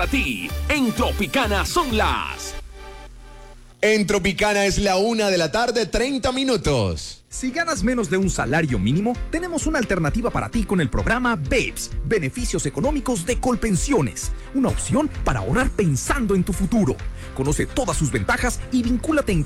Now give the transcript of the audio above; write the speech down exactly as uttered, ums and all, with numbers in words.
A ti, en Tropicana son las... En Tropicana es la una de la tarde, treinta minutos. Si ganas menos de un salario mínimo, tenemos una alternativa para ti con el programa BEPS, Beneficios Económicos de Colpensiones. Una opción para ahorrar pensando en tu futuro. Conoce todas sus ventajas y vincúlate en